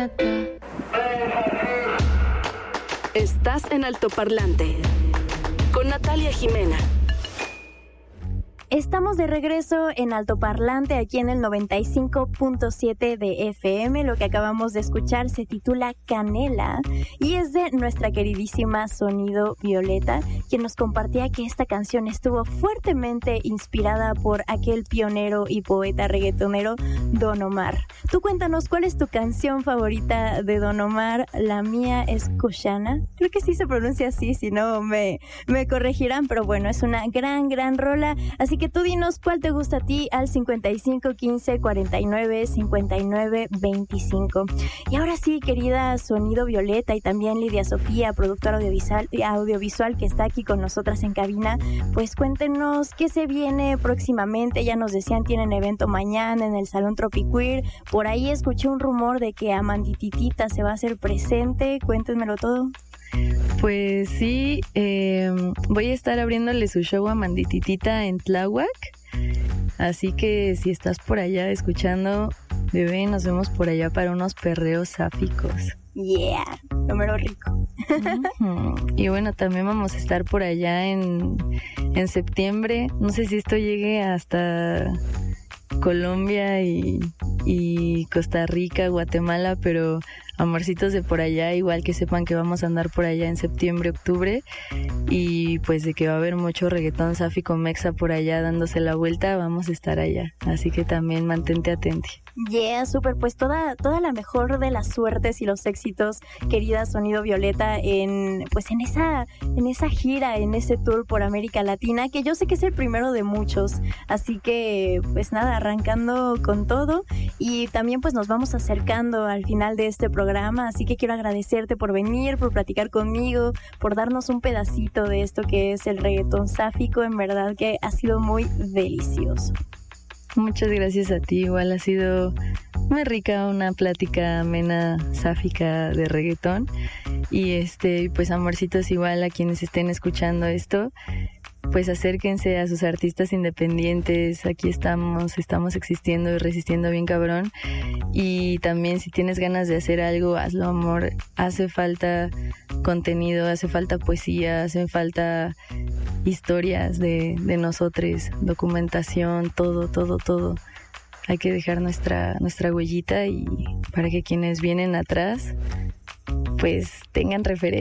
serenata. Estás en Altoparlante con Natalia Jimena. Estamos de regreso en Altoparlante, aquí en el 95.7 de FM. Lo que acabamos de escuchar se titula Canela y es de nuestra queridísima Sonido Violeta, quien nos compartía que esta canción estuvo fuertemente inspirada por aquel pionero y poeta reggaetonero Don Omar. Tú cuéntanos, ¿cuál es tu canción favorita de Don Omar? La mía es Kushana. Creo que sí se pronuncia así, si no me corregirán, pero bueno, es una gran rola. Así que tú dinos cuál te gusta a ti al 55 15 49 59 25. Y ahora sí, querida Sonido Violeta y también Lidia Sofía, productora audiovisual que está aquí con nosotras en cabina, pues cuéntenos qué se viene próximamente. Ya nos decían, tienen evento mañana en el Salón Tropiqueer. Por ahí escuché un rumor de que Amandititita se va a hacer presente. Cuéntenmelo todo. Pues sí, voy a estar abriéndole su show a Mandititita en Tláhuac, así que si estás por allá escuchando, bebé, nos vemos por allá para unos perreos sáficos. Yeah, número rico. Y bueno, también vamos a estar por allá en septiembre. No sé si esto llegue hasta Colombia y Costa Rica, Guatemala, pero amorcitos de por allá, igual que sepan que vamos a andar por allá en septiembre, octubre, y pues de que va a haber mucho reggaetón sáfico mexa por allá dándose la vuelta, vamos a estar allá, así que también mantente atenti. Yeah, súper, pues toda la mejor de las suertes y los éxitos, querida Sonido Violeta, en esa gira, en ese tour por América Latina, que yo sé que es el primero de muchos, así que pues nada, arrancando con todo, y también pues nos vamos acercando al final de este programa, así que quiero agradecerte por venir, por platicar conmigo, por darnos un pedacito de esto que es el reggaetón sáfico. En verdad que ha sido muy delicioso. Muchas gracias a ti, igual ha sido muy rica una plática amena, sáfica de reggaetón, y pues amorcitos, igual a quienes estén escuchando esto, pues acérquense a sus artistas independientes. Aquí estamos existiendo y resistiendo bien cabrón, y también si tienes ganas de hacer algo, hazlo, amor. Hace falta contenido, hace falta poesía, hace falta historias de nosotros, documentación, todo. Hay que dejar nuestra huellita, y para que quienes vienen atrás pues tengan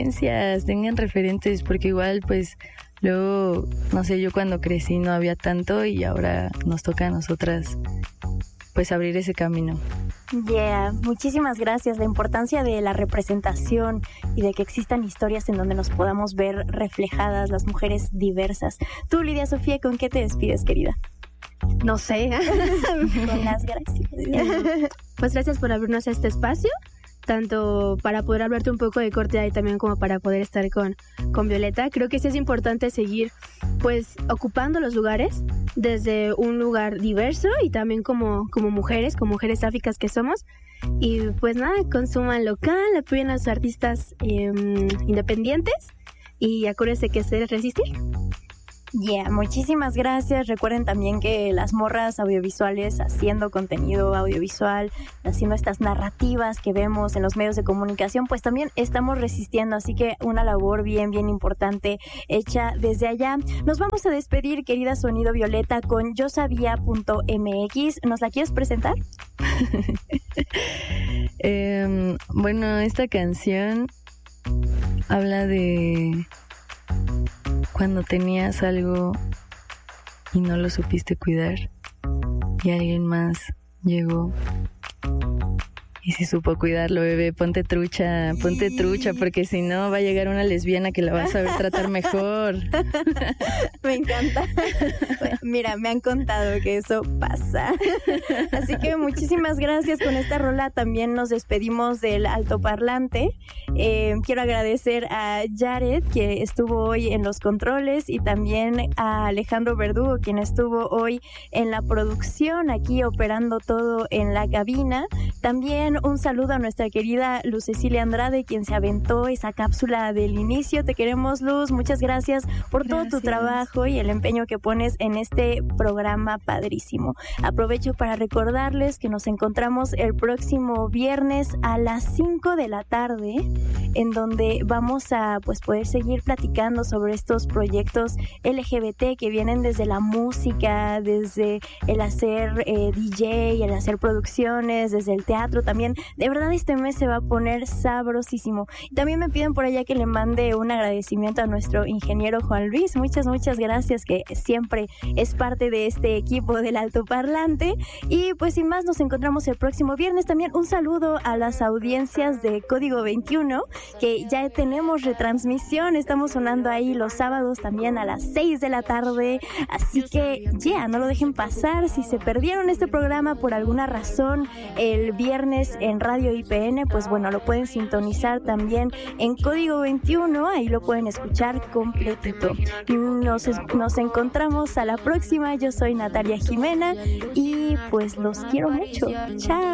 referentes, porque igual pues luego, no sé, yo cuando crecí no había tanto, y ahora nos toca a nosotras pues abrir ese camino. Yeah, muchísimas gracias. La importancia de la representación y de que existan historias en donde nos podamos ver reflejadas las mujeres diversas. Tú, Lidia Sofía, ¿con qué te despides, querida? No sé. Con las gracias. Pues gracias por abrirnos este espacio, tanto para poder hablarte un poco de corte y también como para poder estar con Violeta. Creo que sí es importante seguir pues ocupando los lugares desde un lugar diverso, y también como mujeres sáficas que somos. Y pues nada, consuman local, apoyen a los artistas independientes, y acuérdense que es resistir. Yeah, muchísimas gracias. Recuerden también que las morras audiovisuales haciendo contenido audiovisual, haciendo estas narrativas que vemos en los medios de comunicación, pues también estamos resistiendo, así que una labor bien importante hecha desde allá. Nos vamos a despedir, querida Sonido Violeta, con yosabia.mx. ¿Nos la quieres presentar? Bueno, esta canción habla de cuando tenías algo y no lo supiste cuidar, y alguien más llegó y si supo cuidarlo, bebé. Ponte trucha, porque si no va a llegar una lesbiana que la va a saber tratar mejor. Me encanta. Mira, me han contado que eso pasa. Así que muchísimas gracias. Con esta rola también nos despedimos del Altoparlante. Quiero agradecer a Jared, que estuvo hoy en los controles, y también a Alejandro Verdugo, quien estuvo hoy en la producción, aquí operando todo en la cabina. También También un saludo a nuestra querida Luz Cecilia Andrade, quien se aventó esa cápsula del inicio. Te queremos, Luz. Muchas gracias por todo tu trabajo y el empeño que pones en este programa padrísimo. Aprovecho para recordarles que nos encontramos el próximo viernes a las 5 de la tarde, en donde vamos a poder seguir platicando sobre estos proyectos LGBT que vienen desde la música, desde el hacer DJ, el hacer producciones, desde el teatro también. De verdad, este mes se va a poner sabrosísimo. También me piden por allá que le mande un agradecimiento a nuestro ingeniero Juan Luis. Muchas gracias, que siempre es parte de este equipo del altoparlante. Y pues sin más, nos encontramos el próximo viernes. También un saludo a las audiencias de Código 21, que ya tenemos retransmisión. Estamos sonando ahí los sábados también a las 6 de la tarde. Así que no lo dejen pasar. Si se perdieron este programa por alguna razón el viernes en Radio IPN, pues bueno, lo pueden sintonizar también en Código 21. Ahí lo pueden escuchar completito. Nos encontramos a la próxima. Yo soy Natalia Jimena y pues los quiero mucho. Chao.